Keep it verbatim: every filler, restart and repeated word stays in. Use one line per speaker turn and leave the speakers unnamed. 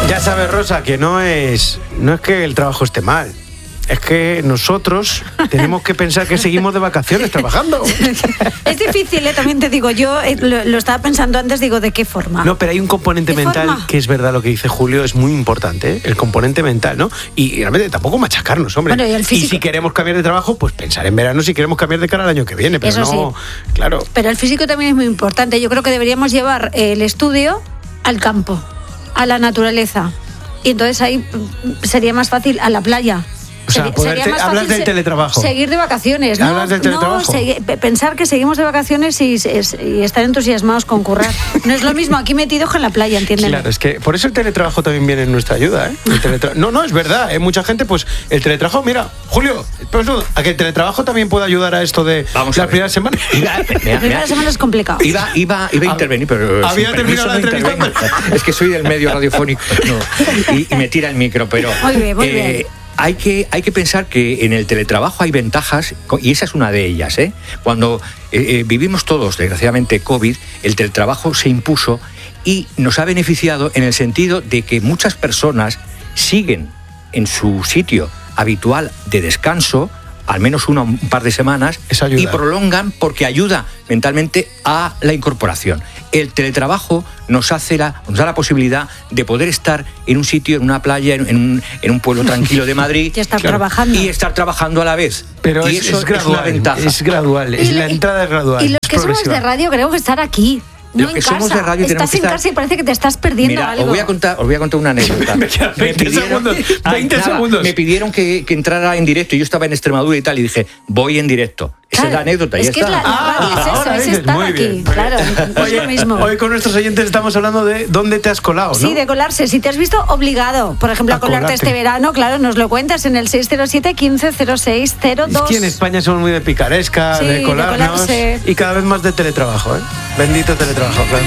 Ya sabes, Rosa, que no es, no es que el trabajo esté mal. Es que nosotros tenemos que pensar que seguimos de vacaciones trabajando.
Es difícil, ¿eh? También te digo, yo eh, lo, lo estaba pensando antes, digo, ¿de qué forma?
No, pero hay un componente mental
forma?
que es verdad lo que dice Julio, es muy importante, ¿eh? El componente mental, ¿no? Y, y realmente tampoco machacarnos, hombre.
Bueno, y el físico.
Y si queremos cambiar de trabajo, pues pensar en verano si queremos cambiar de cara al año que viene, pero
Eso
no,
sí.
Claro.
Pero el físico también es muy importante. Yo creo que deberíamos llevar eh, el estudio al campo, a la naturaleza. Y entonces ahí mm, sería más fácil a la playa.
O sea,
Sería-
poder
sería
te-
más
hablas
fácil
del
se-
teletrabajo.
Seguir de vacaciones, ¿no?
Hablas del teletrabajo.
No, segui- pensar que seguimos de vacaciones y, y estar entusiasmados con currar. No es lo mismo aquí metidos que en la playa, ¿entienden?
Claro, es que por eso el teletrabajo también viene en nuestra ayuda, ¿eh? El teletra- no, no, es verdad, ¿eh? Mucha gente, pues, el teletrabajo, mira, Julio, pues, no, a que el teletrabajo también puede ayudar a esto de
Vamos a
las
ver.
primeras semanas.
Iba,
La
mira,
primera
mira,
semana es complicado.
Iba, iba, iba a intervenir, pero
Había
sin
terminado
permiso
la
no
entrevista.
intervengo. Es que soy del medio radiofónico no, y, y me tira el micro, pero
Muy bien, muy bien.
Hay que, hay que pensar que en el teletrabajo hay ventajas, y esa es una de ellas, ¿eh? Cuando eh, eh, vivimos todos, desgraciadamente, COVID, el teletrabajo se impuso y nos ha beneficiado en el sentido de que muchas personas siguen en su sitio habitual de descanso, al menos una, un par de semanas,
Eso ayuda.
y prolongan porque ayuda mentalmente a la incorporación. El teletrabajo nos hace la, nos da la posibilidad de poder estar en un sitio, en una playa, en, en, un, en un pueblo tranquilo de Madrid.
Y estar trabajando.
Y estar trabajando a la vez.
Pero
y
es,
eso
es gradual,
una ventaja.
es gradual, es
Y
la
le-
entrada es gradual.
Y los
es
que somos
progresiva.
de radio queremos estar aquí. No
Los
en
que
casa.
somos de radio tenemos
Estás
que
en
estar-
casa y parece que te estás perdiendo
Mira,
algo.
os voy a contar, os voy a contar una anécdota.
Me quedan veinte segundos, veinte
nada,
segundos.
Me pidieron que, que entrara en directo. Yo estaba en Extremadura y tal, y dije, voy en directo. Esa es la anécdota,
es
ya
que
está.
Es la, la radio es eso,
ahora
es
dices,
estar
muy
aquí.
bien.
Claro, no es lo mismo.
Hoy con nuestros oyentes estamos hablando de dónde te has colado, ¿no?
Sí, de colarse. Si te has visto obligado, por ejemplo, a,
A
colarte
colarte.
este verano, claro, nos lo cuentas en el seis cero siete, quince cero seis cero dos.
Es que en España somos muy de picaresca,
Sí,
de
de
colarnos
colarse.
y cada vez más de teletrabajo, ¿eh? Bendito teletrabajo, claro.